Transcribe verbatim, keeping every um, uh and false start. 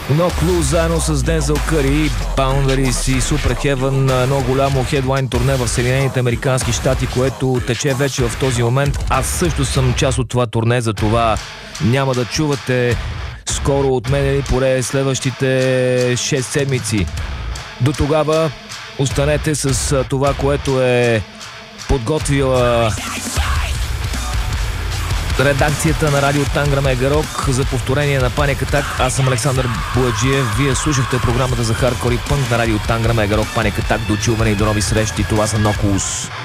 No Clue заедно с Дензел Къри, Boundaries и Super Heaven, едно голямо хедлайн турне в Съединените американски щати, което тече вече в този момент. Аз също съм част от това турне, за това няма да чувате скоро от мен поне следващите шест седмици. До тогава останете с това, което е подготвила редакцията на Радио Тангра Мега Рок за повторение на Panic Attack. Аз съм Александър Бояджиев. Вие слушахте програмата за хардкор и пънк на Радио Тангра Мега Рок. Panic Attack. До чуване и до нови срещи. Това са No Clues.